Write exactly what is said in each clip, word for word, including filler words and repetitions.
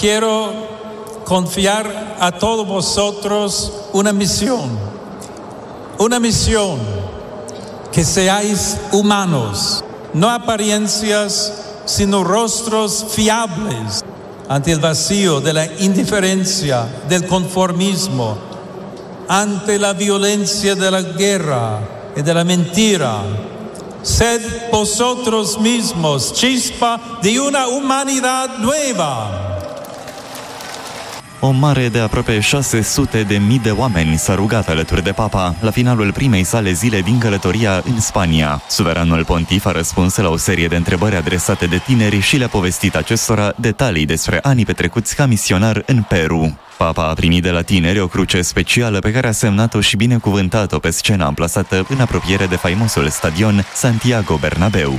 quiero confiar a todos vosotros una misión, una misión que seáis humanos, no apariencias, sino rostros fiables ante el vacío de la indiferencia, del conformismo, ante la violencia de la guerra y de la mentira. Sed vosotros mismos chispa de una humanidad nueva. O mare de aproape șase sute de mii de oameni s-a rugat alături de Papa la finalul primei sale zile din călătoria în Spania. Suveranul pontif a răspuns la o serie de întrebări adresate de tineri și le-a povestit acestora detalii despre anii petrecuți ca misionar în Peru. Papa a primit de la tineri o cruce specială pe care a semnat-o și binecuvântat-o pe scena amplasată în apropiere de faimosul stadion Santiago Bernabéu.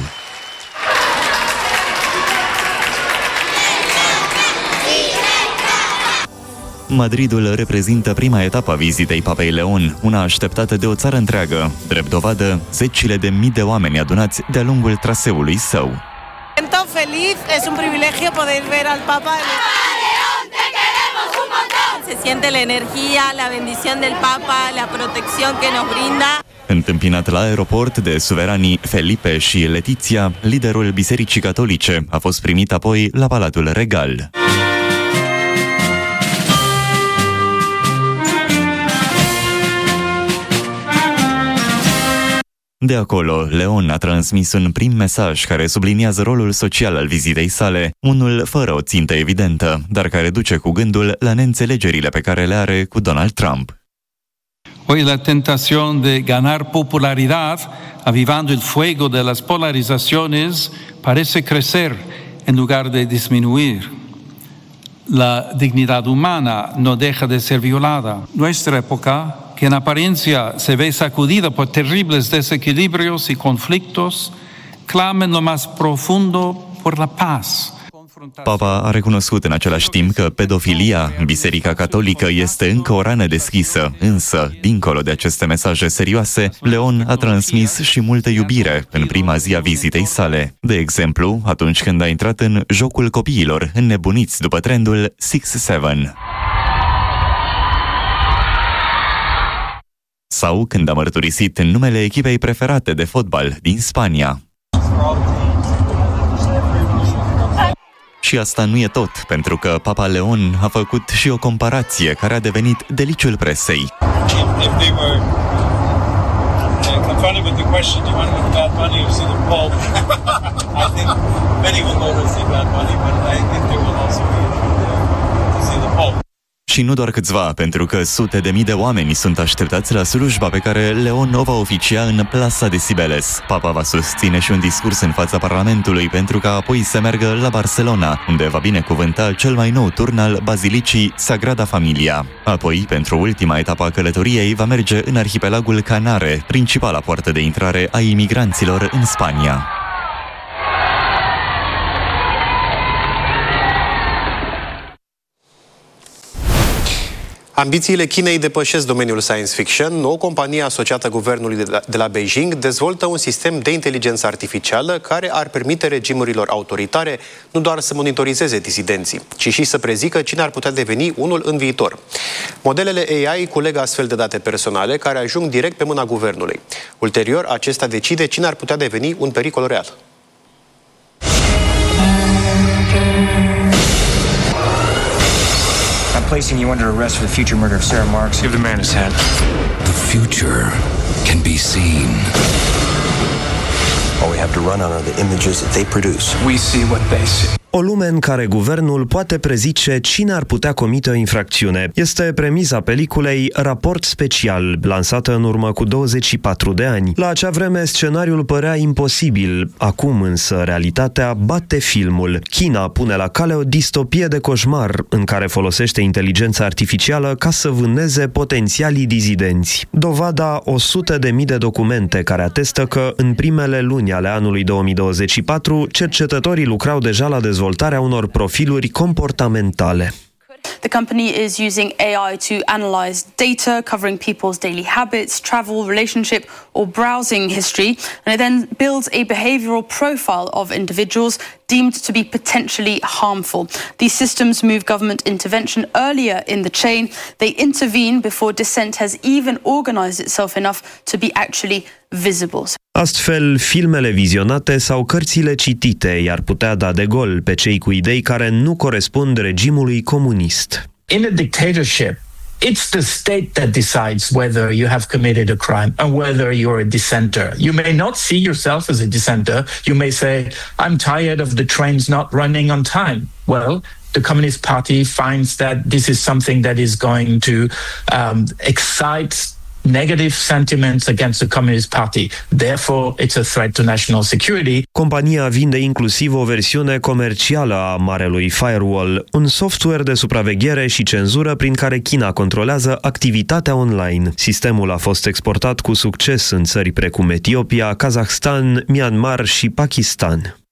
Madridul reprezintă prima etapă a vizitei Papei Leon, una așteptată de o țară întreagă. Drept dovadă, zecile de mii de oameni adunați de-a lungul traseului său. Siento feliz, es un privilegio poder ver al Papa. Papa León, te queremos un montón. Se siente la energía, la bendición del Papa, la protección que nos brinda. Întâmpinat la aeroport de suveranii Felipe și Letizia, liderul Bisericii Catolice a fost primit apoi la Palatul Regal. De acolo, Leon a transmis un prim mesaj care subliniază rolul social al vizitei sale, unul fără o țintă evidentă, dar care duce cu gândul la neînțelegerile pe care le are cu Donald Trump. Hoy la tentación de ganar popularidad, avivando el fuego de las polarizaciones, parece crecer en lugar de disminuir. La dignidad humana no deja de ser violada. Nuestra época, que en apariencia se ve sacudida por terribles desequilibrios y conflictos, clama en lo más profundo por la paz. Papa a recunoscut în același timp că pedofilia în Biserica Catolică este încă o rană deschisă, însă, dincolo de aceste mesaje serioase, Leon a transmis și multă iubire în prima zi a vizitei sale. De exemplu, atunci când a intrat în jocul copiilor înnebuniți după trendul șase șapte. Sau când a mărturisit în numele echipei preferate de fotbal din Spania. Și asta nu e tot, pentru că Papa Leon a făcut și o comparație care a devenit deliciul presei. Și nu doar câțiva, pentru că sute de mii de oameni sunt așteptați la slujba pe care Leon o va oficia în Plaza de Cibeles. Papa va susține și un discurs în fața Parlamentului, pentru că apoi să meargă la Barcelona, unde va binecuvânta cel mai nou turn al Bazilicii Sagrada Familia. Apoi, pentru ultima etapă a călătoriei, va merge în arhipelagul Canare, principala poartă de intrare a imigranților în Spania. Ambițiile Chinei depășesc domeniul science fiction. O companie asociată guvernului de la, de la Beijing dezvoltă un sistem de inteligență artificială care ar permite regimurilor autoritare nu doar să monitorizeze disidenții, ci și să prezică cine ar putea deveni unul în viitor. Modelele A I culeg astfel de date personale care ajung direct pe mâna guvernului. Ulterior, acesta decide cine ar putea deveni un pericol real. Placing you under arrest for the future murder of Sarah Marks. Give the man his hand. The future can be seen. All we have to run on are the images that they produce. We see what they see. O lume în care guvernul poate prezice cine ar putea comite o infracțiune. Este premisa peliculei Raport Special, lansată în urmă cu douăzeci și patru de ani. La acea vreme, scenariul părea imposibil. Acum însă, realitatea bate filmul. China pune la cale o distopie de coșmar în care folosește inteligența artificială ca să vâneze potențialii dizidenți. Dovada o sută de mii de documente care atestă că în primele luni ale anului două mii douăzeci și patru, cercetătorii lucrau deja la dezvoltarea unor profiluri comportamentale. The company is using A I to analyze data covering people's daily habits, travel, relationship, or browsing history, and it then builds a behavioral profile of individuals, deemed to be potentially harmful. These systems move government intervention earlier in the chain. They intervene before dissent has even organized itself enough to be actually visible. Astfel, filmele vizionate sau cărțile citite i-ar putea da de gol pe cei cu idei care nu corespund regimului comunist. In a dictatorship, it's the state that decides whether you have committed a crime and whether you're a dissenter. You may not see yourself as a dissenter. You may say, I'm tired of the trains not running on time. Well, the Communist Party finds that this is something that is going to um, excite negative sentiments against the Communist Party. Therefore, it's a threat to national security. Compania vinde inclusiv o versiune comercială a Marelui Firewall, un software de supraveghere și cenzură prin care China controlează activitatea online. Sistemul a fost exportat cu succes în țări precum Etiopia, Kazahstan, Myanmar și Pakistan.